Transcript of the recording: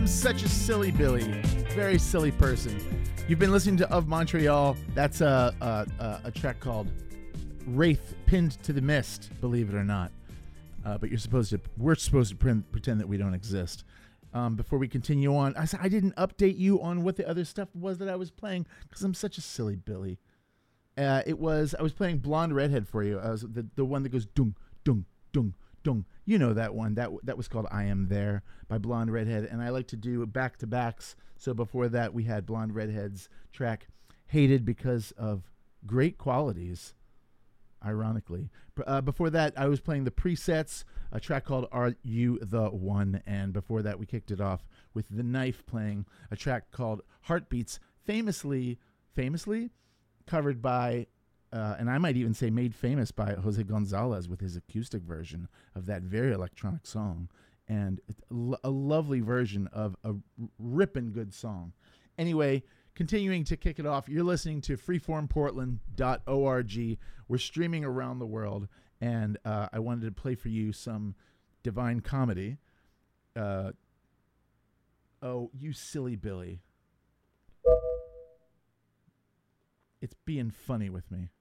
such a silly Billy. Very silly person. You've been listening to Of Montreal. That's a track called Wraith Pinned to the Mist, believe it or not. But we're supposed to pretend that we don't exist. Before we continue on, I didn't update you on what the other stuff was that I was playing because I'm such a silly Billy. I was playing Blonde Redhead for you. I was the one that goes dung dung dung dung. You know that one. That was called I Am There by Blonde Redhead, and I like to do back-to-backs. So before that, we had Blonde Redhead's track Hated because of great qualities, ironically. Before that, I was playing the Presets, a track called Are You the One? And before that, we kicked it off with The Knife playing a track called Heartbeats, famously covered by and I might even say made famous by Jose Gonzalez with his acoustic version of that very electronic song. And a lovely version of a ripping good song. Anyway, continuing to kick it off, you're listening to freeformportland.org. We're streaming around the world, and I wanted to play for you some Divine Comedy. Oh, you silly Billy. It's being funny with me.